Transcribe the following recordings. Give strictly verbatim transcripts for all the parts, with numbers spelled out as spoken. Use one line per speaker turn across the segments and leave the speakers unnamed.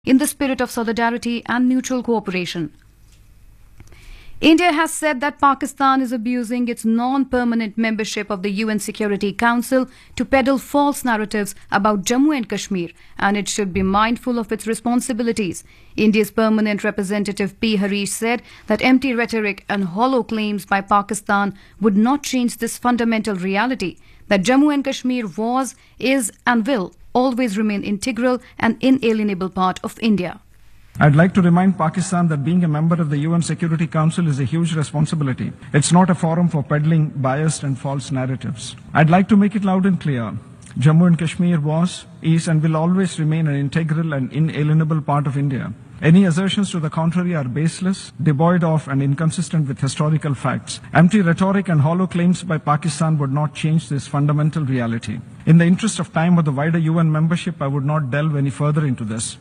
in the spirit of solidarity and mutual cooperation. India has said that Pakistan is abusing its non-permanent membership of the U N Security Council to peddle false narratives about Jammu and Kashmir, and it should be mindful of its responsibilities. India's permanent representative P. Harish said that empty rhetoric and hollow claims by Pakistan would not change this fundamental reality, that Jammu and Kashmir was, is and will always remain integral and inalienable part of India.
I'd like to remind Pakistan that being a member of the U N Security Council is a huge responsibility. It's not a forum for peddling biased and false narratives. I'd like to make it loud and clear. Jammu and Kashmir was, is and will always remain an integral and inalienable part of India. Any assertions to the contrary are baseless, devoid of and inconsistent with historical facts. Empty rhetoric and hollow claims by Pakistan would not change this fundamental reality. In the interest of time or the wider U N membership, I would not delve any further into this.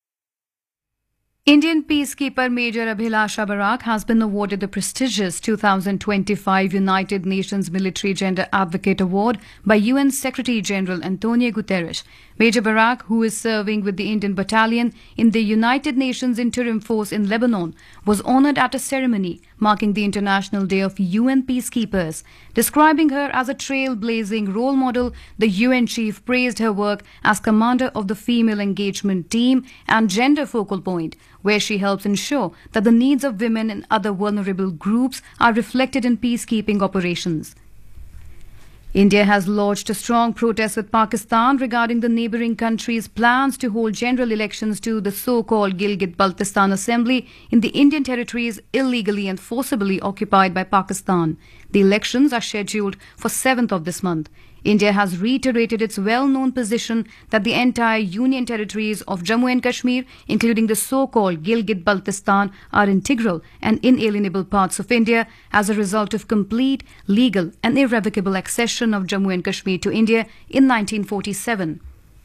Indian peacekeeper Major Abhilasha Barak has been awarded the prestigious two thousand twenty-five United Nations Military Gender Advocate Award by U N Secretary-General Antonio Guterres. Major Barak, who is serving with the Indian Battalion in the United Nations Interim Force in Lebanon, was honoured at a ceremony marking the International Day of U N Peacekeepers. Describing her as a trailblazing role model, the U N chief praised her work as commander of the Female Engagement Team and Gender Focal Point, where she helps ensure that the needs of women and other vulnerable groups are reflected in peacekeeping operations. India has lodged a strong protest with Pakistan regarding the neighbouring country's plans to hold general elections to the so-called Gilgit-Baltistan Assembly in the Indian territories illegally and forcibly occupied by Pakistan. The elections are scheduled for seventh of this month. India has reiterated its well-known position that the entire Union territories of Jammu and Kashmir, including the so-called Gilgit-Baltistan, are integral and inalienable parts of India as a result of complete, legal and irrevocable accession of Jammu and Kashmir to India in nineteen forty-seven.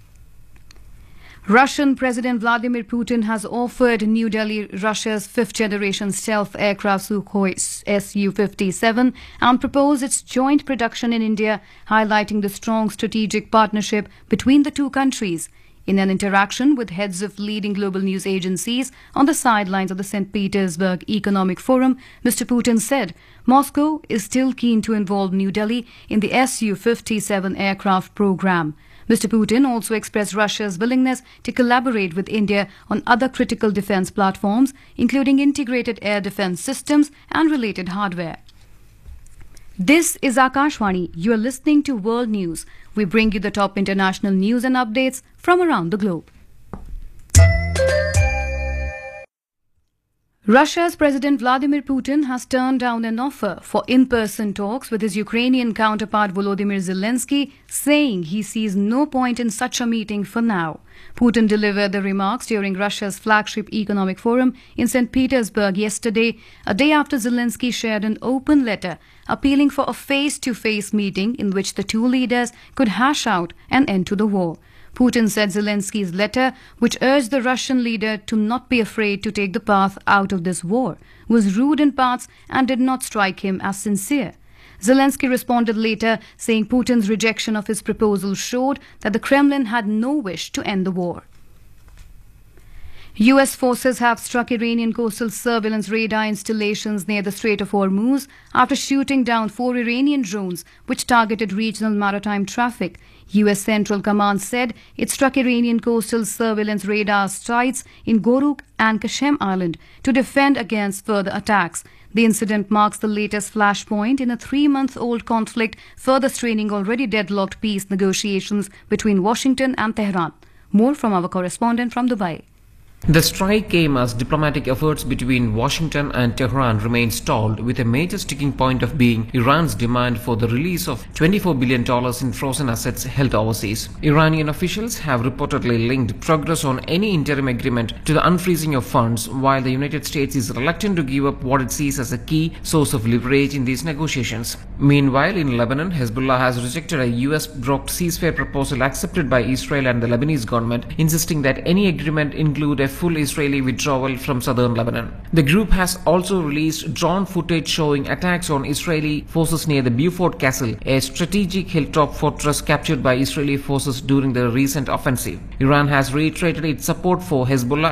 Russian President Vladimir Putin has offered New Delhi Russia's fifth-generation stealth aircraft Sukhoi S U fifty-seven and proposed its joint production in India, highlighting the strong strategic partnership between the two countries. In an interaction with heads of leading global news agencies on the sidelines of the Saint Petersburg Economic Forum, Mister Putin said Moscow is still keen to involve New Delhi in the S U fifty-seven aircraft program. Mister Putin also expressed Russia's willingness to collaborate with India on other critical defense platforms, including integrated air defense systems and related hardware. This is Akashvani. You are listening to World News. We bring you the top international news and updates from around the globe. Russia's President Vladimir Putin has turned down an offer for in-person talks with his Ukrainian counterpart Volodymyr Zelensky, saying he sees no point in such a meeting for now. Putin delivered the remarks during Russia's flagship economic forum in Saint Petersburg yesterday, a day after Zelensky shared an open letter appealing for a face-to-face meeting in which the two leaders could hash out an end to the war. Putin said Zelensky's letter, which urged the Russian leader to not be afraid to take the path out of this war, was rude in parts and did not strike him as sincere. Zelensky responded later, saying Putin's rejection of his proposal showed that the Kremlin had no wish to end the war. U S forces have struck Iranian coastal surveillance radar installations near the Strait of Hormuz after shooting down four Iranian drones which targeted regional maritime traffic. U S Central Command said it struck Iranian coastal surveillance radar sites in Goruk and Kashem Island to defend against further attacks. The incident marks the latest flashpoint in a three-month-old conflict, further straining already deadlocked peace negotiations between Washington and Tehran. More from our correspondent from Dubai.
The strike came as diplomatic efforts between Washington and Tehran remained stalled, with a major sticking point of being Iran's demand for the release of twenty-four billion dollars in frozen assets held overseas. Iranian officials have reportedly linked progress on any interim agreement to the unfreezing of funds, while the United States is reluctant to give up what it sees as a key source of leverage in these negotiations. Meanwhile, in Lebanon, Hezbollah has rejected a U S-blocked ceasefire proposal accepted by Israel and the Lebanese government, insisting that any agreement include a full Israeli withdrawal from southern Lebanon. The group has also released drone footage showing attacks on Israeli forces near the Beaufort Castle, a strategic hilltop fortress captured by Israeli forces during the recent offensive. Iran has reiterated its support for Hezbollah